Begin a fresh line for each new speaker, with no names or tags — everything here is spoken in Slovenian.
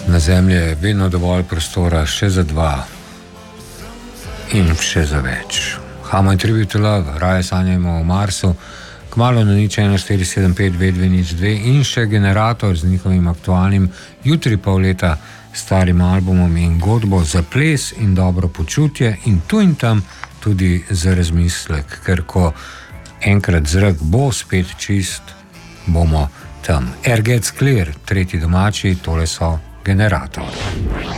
Na Zemlji je vedno dovolj prostora še za dva in še za več. Hamo in Tribute to Love, raje sanjamo o Marsu, kmalu na nič 1475-2202 in še Generator z njihovim aktualnim jutri pol leta starim albumom in godbo za ples in dobro počutje in tu in tam tudi za razmislek, ker ko enkrat zrak bo spet čist, bomo tam. Air Gets Clear, tretji domači, tole so Generator.